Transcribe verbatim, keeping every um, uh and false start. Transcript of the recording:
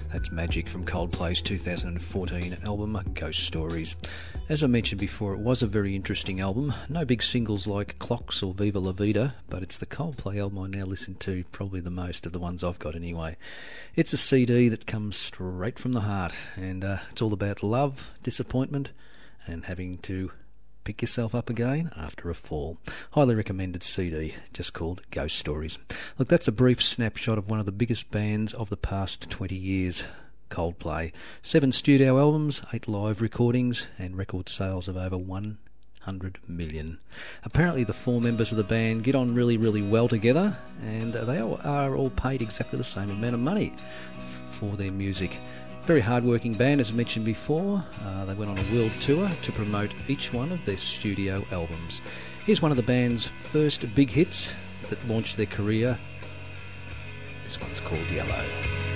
That's Magic from Coldplay's two thousand fourteen album Ghost Stories. As I mentioned before, it was a very interesting album. No big singles like Clocks or Viva La Vida, but it's the Coldplay album I now listen to probably the most of the ones I've got anyway. It's a C D that comes straight from the heart, and uh, it's all about love, disappointment, and having to pick yourself up again after a fall. Highly recommended C D, just called Ghost Stories. Look, that's a brief snapshot of one of the biggest bands of the past twenty years, Coldplay. Seven studio albums, eight live recordings, and record sales of over one hundred million. Apparently the four members of the band get on really, really well together, and they all are all paid exactly the same amount of money for their music. Very hard-working band, as mentioned before. Uh, they went on a world tour to promote each one of their studio albums. Here's one of the band's first big hits that launched their career. This one's called Yellow.